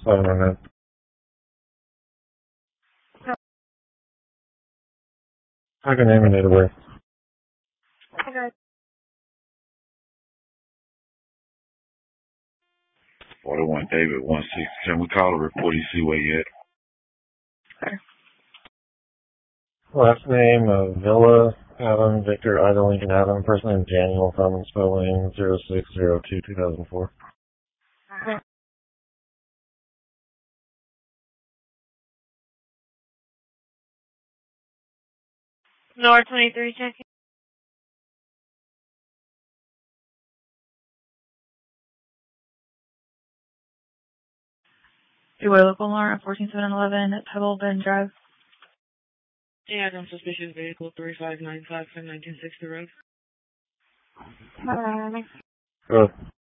phone on it. I can name it either way. Okay. 41 David 16. Can we call a report? You see where you at? Last name of Villa Adam Victor Ida Lincoln Adam. First name Daniel. Common spelling 0602-2004. Okay. North 23 checking. Two-way local alarm at 14711 at Pebble Bend Drive. Yeah, I'm suspicious vehicle 3595 from 1960 road. Good.